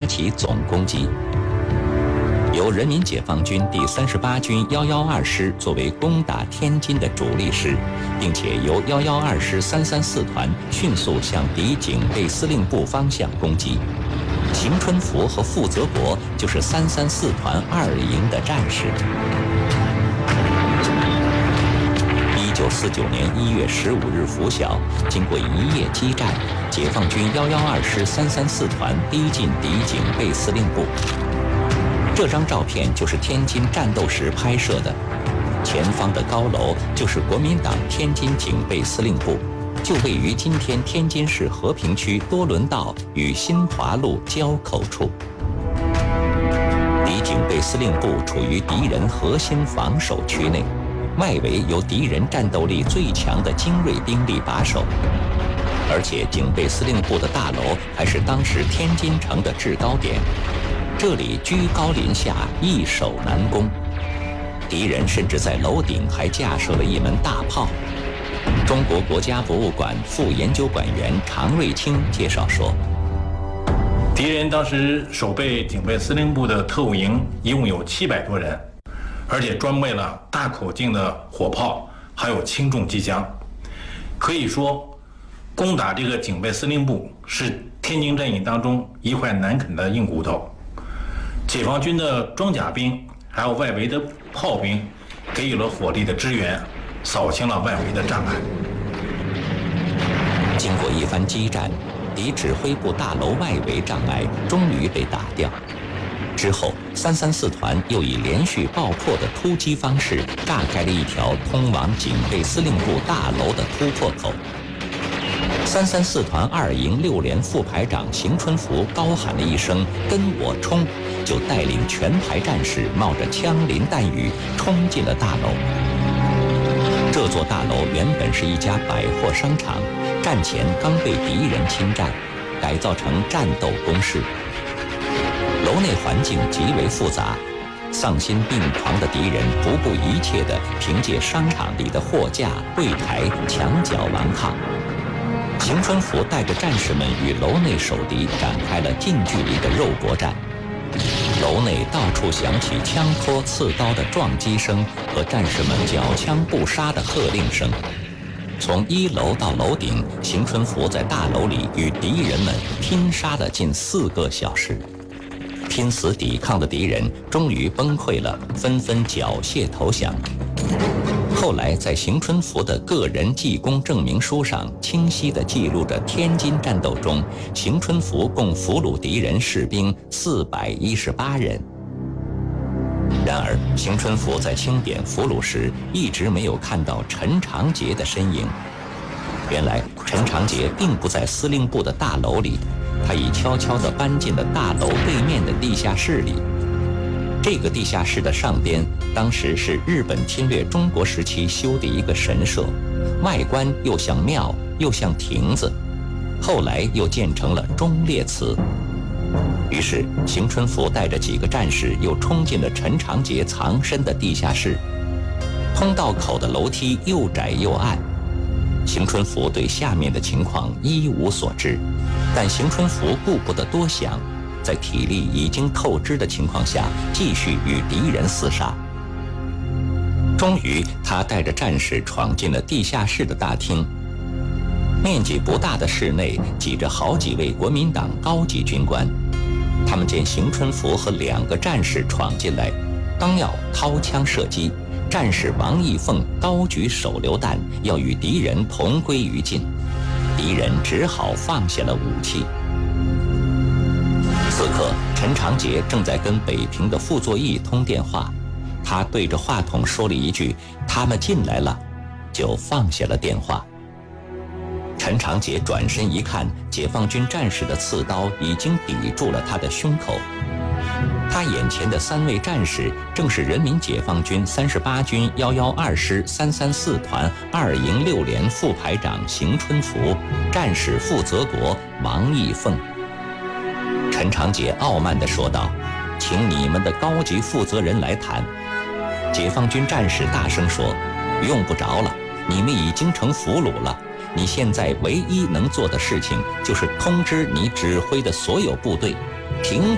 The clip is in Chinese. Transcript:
起总攻击。由人民解放军第38军112师作为攻打天津的主力师，并且由112师334团迅速向敌警备司令部方向攻击。邢春福和傅泽国就是334团2营的战士。1949年1月15日拂晓，经过一夜激战，解放军112师334团逼近敌警备司令部。这张照片就是天津战斗时拍摄的，前方的高楼就是国民党天津警备司令部，就位于今天天津市和平区多伦道与新华路交口处。敌警备司令部处于敌人核心防守区内，外围由敌人战斗力最强的精锐兵力把守，而且警备司令部的大楼还是当时天津城的制高点，这里居高临下，易守难攻。敌人甚至在楼顶还架设了一门大炮。中国国家博物馆副研究馆员常瑞清介绍说， 敌人当时守备警备司令部的特务营一共有700多人，而且装备了大口径的火炮，还有轻重机枪。可以说，攻打这个警备司令部是天津战役当中一块难啃的硬骨头。解放军的装甲兵还有外围的炮兵给予了火力的支援，扫清了外围的障碍。 经过一番激战，敌指挥部大楼外围障碍终于被打掉。之后，334团又以连续爆破的突击方式炸开了一条通往警备司令部大楼的突破口。334团2营6连副排长邢春福高喊了一声“跟我冲”，就带领全排战士冒着枪林弹雨冲进了大楼。这座大楼原本是一家百货商场，战前刚被敌人侵占，改造成战斗工事。楼内环境极为复杂，丧心病狂的敌人不顾一切地凭借商场里的货架、柜台、墙角顽抗。邢春福带着战士们与楼内守敌展开了近距离的肉搏战。楼内到处响起枪托刺刀的撞击声和战士们缴枪不杀的喝令声。从1楼到楼顶，邢春福在大楼里与敌人们拼杀了近4个小时。拼死抵抗的敌人终于崩溃了，纷纷缴械投降。后来在邢春福的个人记功证明书上清晰地记录着天津战斗中邢春福共俘虏敌人士兵418人。然而邢春福在清点俘虏时一直没有看到陈长捷的身影。原来陈长捷并不在司令部的大楼里，他已悄悄地搬进了大楼对面的地下室里。这个地下室的上边当时是日本侵略中国时期修的一个神社，外观又像庙又像亭子，后来又建成了忠烈祠。于是邢春福带着几个战士又冲进了陈长捷藏身的地下室。通道口的楼梯又窄又暗，邢春福对下面的情况一无所知，但邢春福顾不得多想，在体力已经透支的情况下继续与敌人厮杀。终于他带着战士闯进了地下室的大厅。面积不大的室内挤着好几位国民党高级军官，他们见邢春福和2个战士闯进来，刚要掏枪射击，战士王义凤高举手榴弹要与敌人同归于尽，敌人只好放下了武器。此刻陈长捷正在跟北平的傅作义通电话，他对着话筒说了一句“他们进来了”，就放下了电话。陈长捷转身一看，解放军战士的刺刀已经抵住了他的胸口。他眼前的3位战士正是人民解放军38军112师334团2营6连副排长邢春福，战士傅泽国、王义凤。陈长捷傲慢地说道：“请你们的高级负责人来谈。”解放军战士大声说：“用不着了，你们已经成俘虏了。你现在唯一能做的事情就是通知你指挥的所有部队，停